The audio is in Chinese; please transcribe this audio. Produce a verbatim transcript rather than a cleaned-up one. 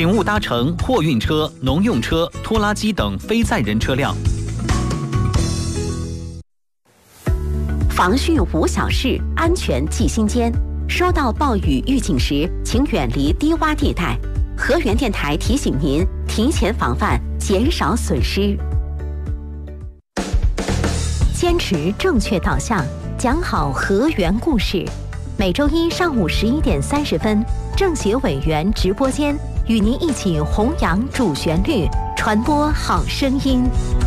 请勿搭乘货运车、农用车、拖拉机等非载人车辆。 防汛无小事，安全记心间。收到暴雨预警时，请远离低洼地带。河源电台提醒您提前防范，减少损失。坚持正确导向，讲好河源故事。每周一上午十一点三十分，政协委员直播间与您一起弘扬主旋律，传播好声音。